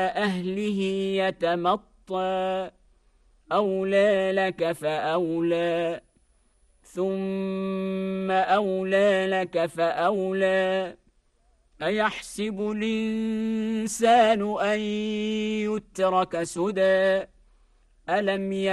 أهله يتمطى أولى لك فأولى ثم أولى لك فأولى أيحسب الإنسان أن يترك سدى ألم